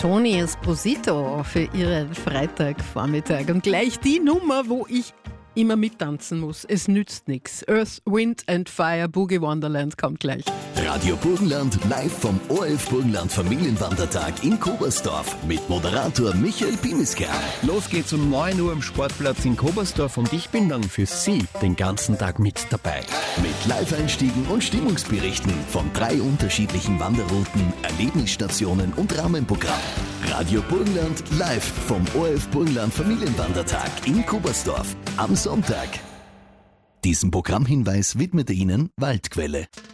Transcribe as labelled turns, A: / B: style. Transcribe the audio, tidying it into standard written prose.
A: Toni Esposito für ihren Freitagvormittag. Und gleich die Nummer, wo ich immer mittanzen muss. Es nützt nichts. Earth, Wind and Fire, Boogie Wonderland kommt gleich.
B: Radio Burgenland live vom ORF Burgenland Familienwandertag in Kobersdorf mit Moderator Michael Pimisker.
C: Los geht's um 9 Uhr am Sportplatz in Kobersdorf und ich bin dann für Sie den ganzen Tag mit dabei.
B: Mit Live-Einstiegen und Stimmungsberichten von 3 unterschiedlichen Wanderrouten, Erlebnisstationen und Rahmenprogramm. Radio Burgenland live vom ORF Burgenland Familienwandertag in Kobersdorf am Sonntag. Diesen Programmhinweis widmete Ihnen Waldquelle.